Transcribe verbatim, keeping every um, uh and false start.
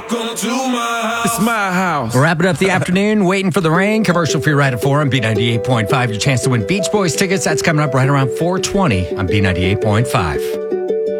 Welcome to my house. It's my house. We're wrapping up the afternoon, waiting for the rain. Commercial free right at four on B ninety-eight point five. Your chance to win Beach Boys tickets. That's coming up right around four twenty on B ninety-eight point five.